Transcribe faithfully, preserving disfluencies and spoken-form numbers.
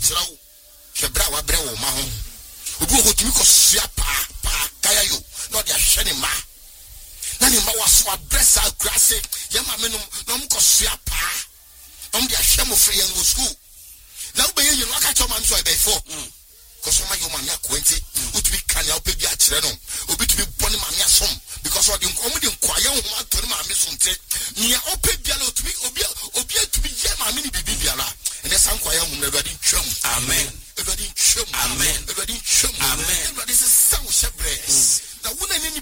mesrawo hwebra wa bre wo ma ho obi wo tumi ko sua pa pa kaya yo no dia hwe ne ma na ne ma waso abresa akurase ye ma menum no mo ko sua pa om dia hwe mo free yan go school na wo be ye no aka cho ma so e be fo because my human ya twenty utumi kan ya ope bi a kire no obi tumi boni ma me asom because what the omo de kwaya ho ma to ma me so nte nia ope bi ala otumi obi obi atumi ye ma me ni bibi bi ala and san kwaya ho na Awurade ntwam amen Awurade ntwam amen Awurade ntwam amen Awurade se san wo shebre na wo na ni